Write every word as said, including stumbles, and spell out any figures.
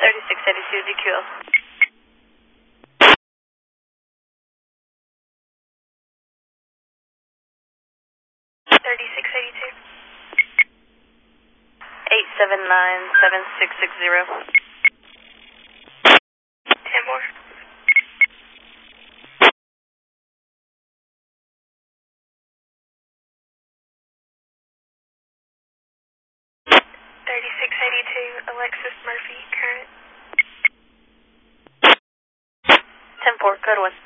thirty-six eighty-two D Q L. thirty-six eighty-two. eight seven nine seven six six zero. ten more. thirty-six eighty-two, Alexis Murphy, current. ten four, code one.